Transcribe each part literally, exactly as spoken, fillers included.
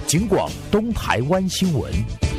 警广东台湾新闻。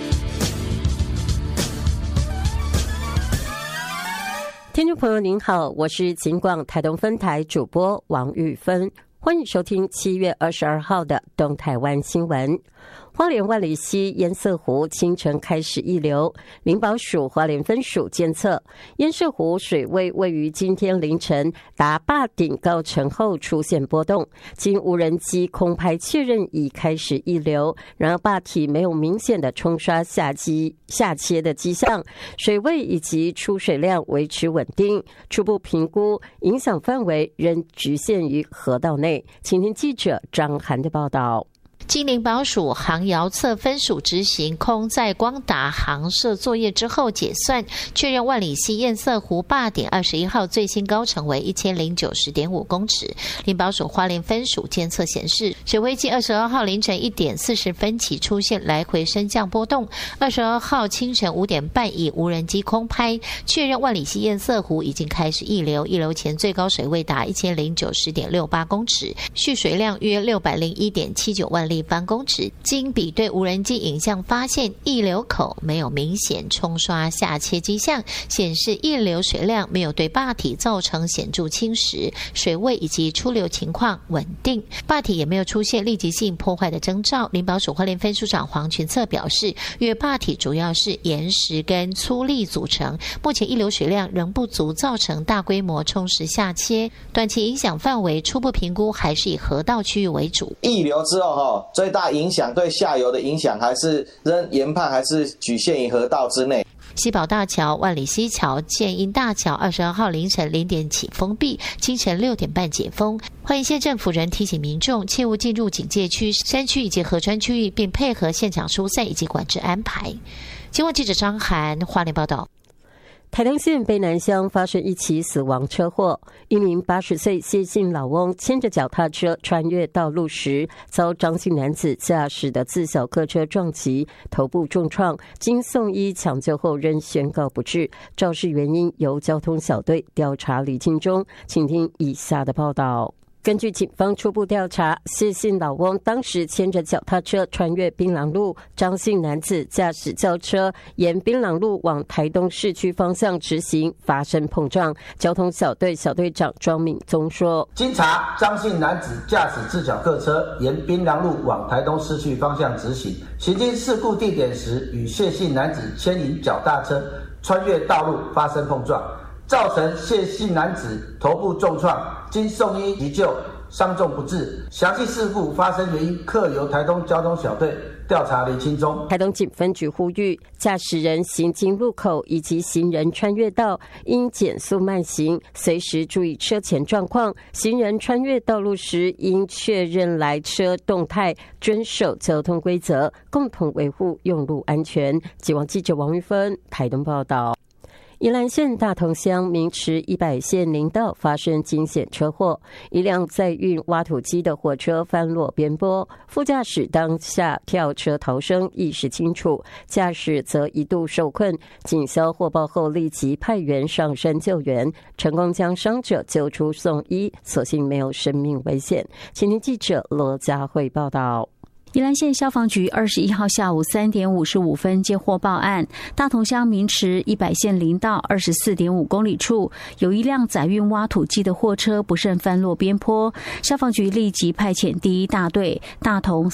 听众朋友您好，我是警广台东分台主播王玉芬，欢迎收听七月二十二号的东台湾新闻。花莲万里溪堰塞湖清晨开始溢流，林保署花莲分署监测，堰塞湖水位位于今天凌晨达坝顶高层后出现波动，经无人机空拍确认已开始溢流，然而坝体没有明显的冲刷下基下切的迹象，水位以及出水量维持稳定，初步评估影响范围仍局限于河道内。请听记者张涵的报道。 经林保署航遥测分署执行空载光达航摄作业之后解算，确认万里溪堰塞湖坝顶二十一号最新高程为 一千零九十点五公尺。林保署花莲分署监测显示，水位继二十二号凌晨一点四十分起出现来回升降波动，二十二号清晨五点半以无人机空拍确认万里溪堰塞湖已经开始溢流，溢流前最高水位达 一千零九十点六八公尺，蓄水量约六百零一点七九万立方公尺。经比对无人机影像发现，溢流口没有明显冲刷下切迹象，显示溢流水量没有对坝体造成显著侵蚀，水位以及出流情况稳定，坝体也没有出现立即性破坏的征兆。林保署花莲分署长黄群策表示，因为坝体主要是岩石跟粗砾组成，目前溢流水量仍不足造成大规模冲蚀下切，短期影响范围初步评估还是以河道区域为主。 溢流之后最大影响对下游的影响还是仍研判还是局限于河道之内。 西宝大桥、万里溪桥、建英大桥二十二号凌晨零点起封闭，清晨六点半解封。花莲县政府仍提醒民众切勿进入警戒区、山区以及河川区域，并配合现场疏散以及管制安排。经过记者张涵花莲报道。 台东县卑南乡发生一起死亡车祸，一名八十岁谢姓老翁牵着脚踏车穿越道路时，遭张姓男子驾驶的自小客车撞击，头部重创，经送医抢救后仍宣告不治。肇事原因由交通小队调查厘清中，请听以下的报道。根据警方初步调查，谢姓老翁当时牵着脚踏车穿越槟榔路，张姓男子驾驶轿车沿槟榔路往台东市区方向直行，发生碰撞。交通小队小队长庄敏宗说， 经查，张姓男子驾驶自小客车沿槟榔路往台东市区方向直行，行经事故地点时，与谢姓男子牵引脚踏车穿越道路发生碰撞，造成谢姓男子头部重创，经送医急救，伤重不治。详细事故发生原因，客由台东交通小队调查厘清中。 台东警分局呼吁驾驶人行经路口以及行人穿越道应减速慢行，随时注意车前状况。行人穿越道路时应确认来车动态，遵守交通规则，共同维护用路安全。记网记者王玉芬台东报道。宜兰县大同乡明池一百线林道发生惊险车祸，一辆载运挖土机的货车翻落边坡，副驾驶当下跳车逃生，意识清楚，驾驶则一度受困。警消获报后立即派员上山救援，成功将伤者救出送医，所幸没有生命危险。请听记者罗佳慧报道。 宜兰县消防局二十一号下午三点五十五分接获报案，大同乡明池一百线林道二十四点五公里处有一辆载运挖土机的货车不慎翻落边坡，消防局立即派遣第一大队、大同